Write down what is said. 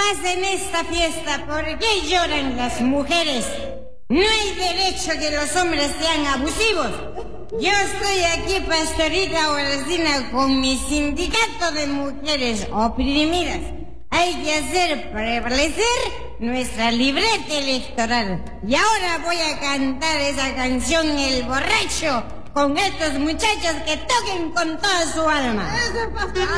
paz en esta fiesta. ¿Por qué lloran las mujeres? No hay derecho que los hombres sean abusivos. Yo estoy aquí, Pastorita Orsina, con mi sindicato de mujeres oprimidas. Hay que hacer prevalecer nuestra libreta electoral. Y ahora voy a cantar esa canción, El Borracho, con estos muchachos que toquen con toda su alma.